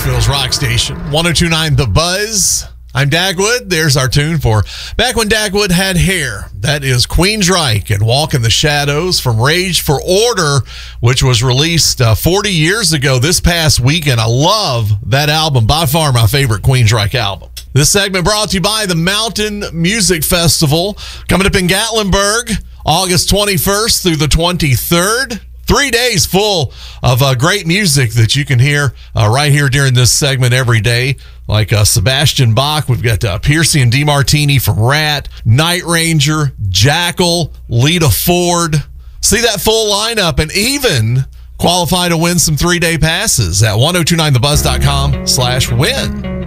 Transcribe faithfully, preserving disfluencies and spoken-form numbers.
Nashville's rock station, one oh two point nine The Buzz. I'm Dagwood. There's our tune for Back When Dagwood Had Hair. That is Queensryche and Walk in the Shadows from Rage for Order, which was released uh, forty years ago this past weekend. I love that album. By far my favorite Queensryche album. This segment brought to you by the Mountain Music Festival, coming up in Gatlinburg, August twenty-first through the twenty-third. Three days full of uh, great music that you can hear uh, right here during this segment every day. Like uh, Sebastian Bach, we've got uh, Piercy and DeMartini from Rat, Night Ranger, Jackal, Lita Ford. See that full lineup and even qualify to win some three-day passes at ten twenty-nine the buzz dot com slash win.